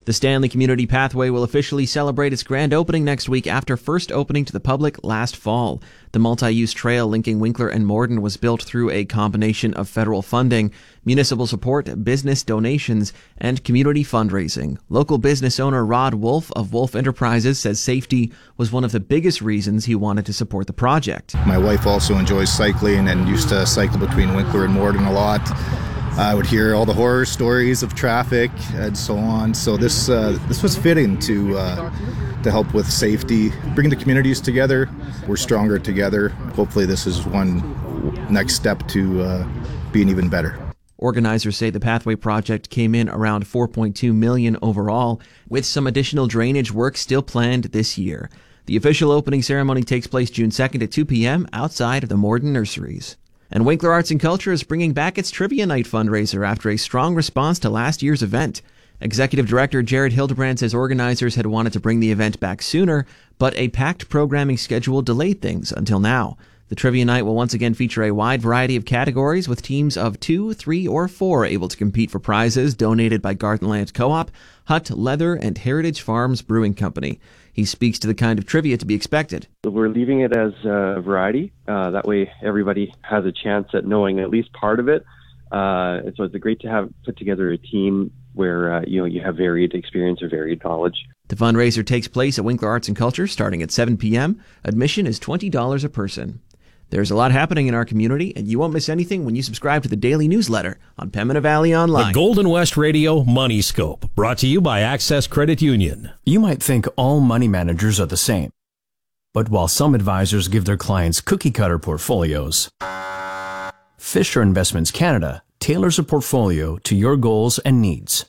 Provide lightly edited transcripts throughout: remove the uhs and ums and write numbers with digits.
The Stanley Community Pathway will officially celebrate its grand opening next week after first opening to the public last fall. The multi-use trail linking Winkler and Morden was built through a combination of federal funding, municipal support, business donations, and community fundraising. Local business owner Rod Wolf of Wolf Enterprises says safety was one of the biggest reasons he wanted to support the project. My wife also enjoys cycling and used to cycle between Winkler and Morden a lot. I would hear all the horror stories of traffic and so on. So this was fitting to help with safety, bring the communities together. We're stronger together. Hopefully this is one next step to being even better. Organizers say the Pathway project came in around $4.2 million overall, with some additional drainage work still planned this year. The official opening ceremony takes place June 2nd at 2 p.m. outside of the Morden Nurseries. And Winkler Arts and Culture is bringing back its Trivia Night fundraiser after a strong response to last year's event. Executive Director Jared Hildebrand says organizers had wanted to bring the event back sooner, but a packed programming schedule delayed things until now. The Trivia Night will once again feature a wide variety of categories with teams of 2, 3, or 4 able to compete for prizes donated by Gardenland Co-op, Hutt Leather, and Heritage Farms Brewing Company. He speaks to the kind of trivia to be expected. We're leaving it as a variety. That way everybody has a chance at knowing at least part of it. And so it's great to have put together a team where you have varied experience or varied knowledge. The fundraiser takes place at Winkler Arts and Culture starting at 7 p.m. Admission is $20 a person. There's a lot happening in our community, and you won't miss anything when you subscribe to the daily newsletter on Pembina Valley Online. The Golden West Radio Money Scope, brought to you by Access Credit Union. You might think all money managers are the same. But while some advisors give their clients cookie-cutter portfolios, Fisher Investments Canada tailors a portfolio to your goals and needs.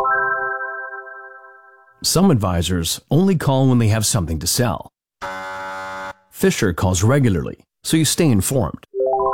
Some advisors only call when they have something to sell. Fisher calls regularly, so you stay informed.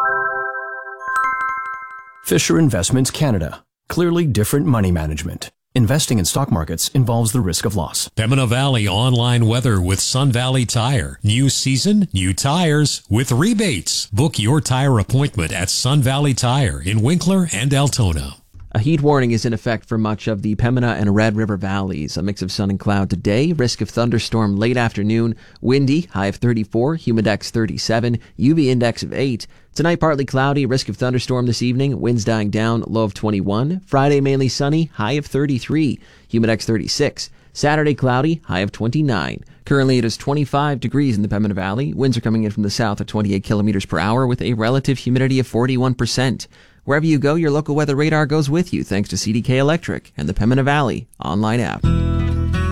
Fisher Investments Canada. Clearly different money management. Investing in stock markets involves the risk of loss. Pembina Valley online weather with Sun Valley Tire. New season, new tires with rebates. Book your tire appointment at Sun Valley Tire in Winkler and Altona. A heat warning is in effect for much of the Pembina and Red River valleys. A mix of sun and cloud today. Risk of thunderstorm late afternoon. Windy, high of 34, humidex 37, UV index of 8. Tonight partly cloudy, risk of thunderstorm this evening. Winds dying down, low of 21. Friday mainly sunny, high of 33, humidex 36. Saturday cloudy, high of 29. Currently it is 25 degrees in the Pembina Valley. Winds are coming in from the south at 28 kilometers per hour with a relative humidity of 41%. Wherever you go, your local weather radar goes with you thanks to CDK Electric and the Pembina Valley online app.